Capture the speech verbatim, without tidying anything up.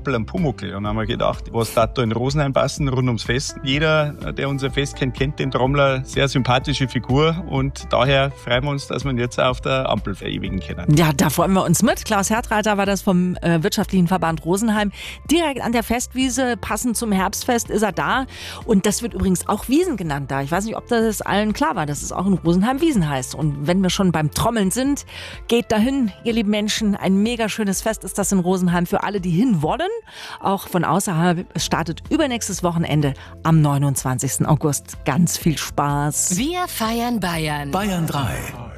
Ampel einen Pumuckl. Und dann haben wir gedacht, was da in Rosenheim passen, rund ums Fest. Jeder, der unser Fest kennt, kennt den Trommler. Sehr sympathische Figur. Und daher freuen wir uns, dass wir ihn jetzt auf der Ampel verewigen können. Ja, da freuen wir uns mit. Klaus Hertreiter war das vom äh, Wirtschaftlichen Verband Rosenheim. Direkt an der Festwiese, passend zum Herbstfest, ist er da. Und das wird übrigens auch Wiesen genannt da. Ich weiß nicht, ob das allen klar war, dass es auch in Rosenheim Wiesen heißt. Und wenn wir schon beim Trommeln sind, geht dahin, ihr lieben Menschen. Ein mega schönes Fest ist das in Rosenheim für alle, die hin wollen. Auch von außerhalb. Es startet übernächstes Wochenende am neunundzwanzigsten August. Ganz viel Spaß. Wir feiern Bayern. Bayern drei.